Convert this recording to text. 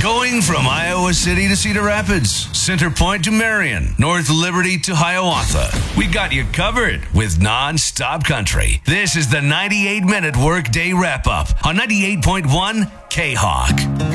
Going from Iowa City to Cedar Rapids, Center Point to Marion, North Liberty to Hiawatha. We got you covered with non-stop country. This is the 98-minute workday wrap-up on 98.1 K-Hawk.